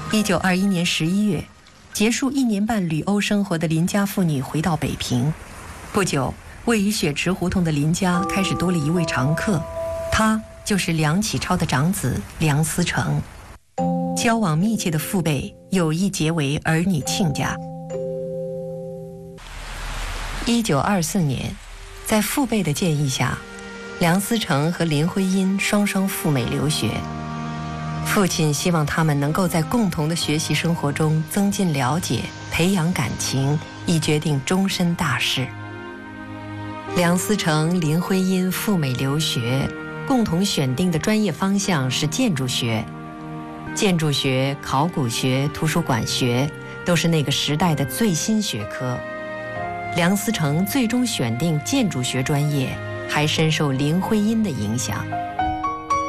1921年11月，结束1年半旅欧生活的林家妇女回到北平。不久，位于雪池胡同的林家开始多了一位常客，他就是梁启超的长子梁思成。交往密切的父辈有意结为儿女亲家。1924年，在父辈的建议下，梁思成和林徽因双双赴美留学。父亲希望他们能够在共同的学习生活中增进了解，培养感情，以决定终身大事。梁思成、林徽因赴美留学，共同选定的专业方向是建筑学。建筑学、考古学、图书馆学都是那个时代的最新学科。梁思成最终选定建筑学专业，还深受林徽因的影响。